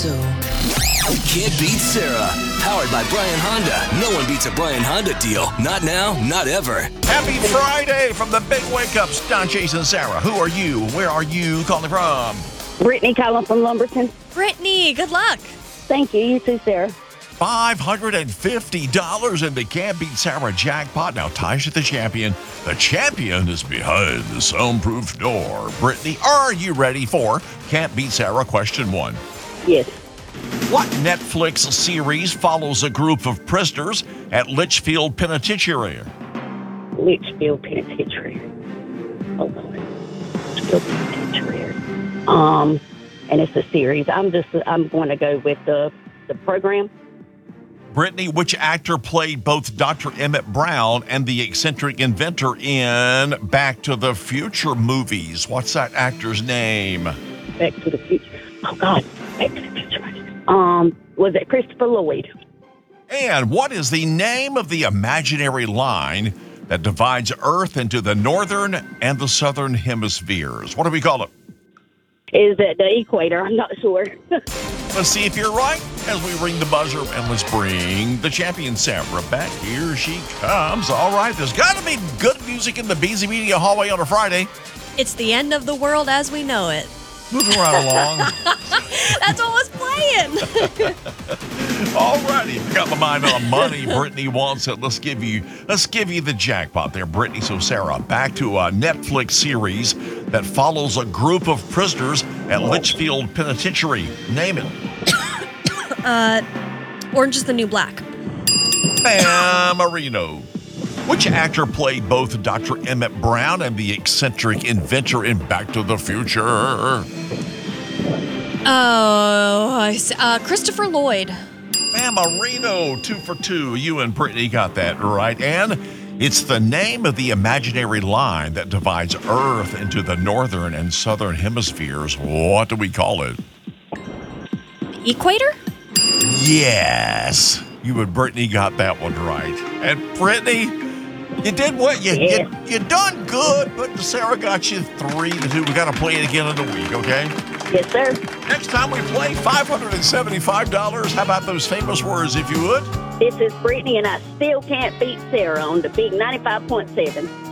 so. Can't Beat Sarah. Powered by Bryan Honda. No one beats a Bryan Honda deal. Not now, not ever. Happy Friday from the Big Wake Ups. Don, Jason, Sarah. Who are you? Where are you calling from? Brittany calling from Lumberton. Brittany, good luck. Thank you. You too, Sarah. $550 in the Can't Beat Sarah jackpot. Now, ties to the champion. The champion is behind the soundproof door. Brittany, are you ready for Can't Beat Sarah question 1? Yes. What Netflix series follows a group of prisoners at Litchfield Penitentiary? Litchfield Penitentiary. Hold on. Litchfield Penitentiary. And it's a series. I'm going to go with the program. Brittany, which actor played both Dr. Emmett Brown and the eccentric inventor in Back to the Future movies? What's that actor's name? Back to the Future. Oh, God. Back to the Future. Was it Christopher Lloyd? And what is the name of the imaginary line that divides Earth into the northern and the southern hemispheres? What do we call it? Is it the equator? I'm not sure. Let's see if you're right as we ring the buzzer, and let's bring the champion, Sarah, back. Here she comes. All right, there's got to be good music in the BZ Media hallway on a Friday. It's the end of the world as we know it. Moving right along. That's what was playing. All righty, I got my mind on money. Brittany wants it. Let's give you the jackpot there, Brittany. So, Sarah, back to a Netflix series that follows a group of prisoners at Litchfield Penitentiary. Name it. Orange is the New Black. Bam, Marino. Which actor played both Dr. Emmett Brown and the eccentric inventor in Back to the Future? Oh, I see. Christopher Lloyd. Bam, Marino, 2 for 2. You and Brittany got that right. And it's the name of the imaginary line that divides Earth into the northern and southern hemispheres. What do we call it? Equator? Yes. You and Brittany got that one right. And Brittany, you did what? You done good, but Sarah got you 3 to 2. We got to play it again in a week, okay? Yes, sir. Next time we play, $575. How about those famous words, if you would? This is Brittany, and I still can't beat Sarah on the big 95.7.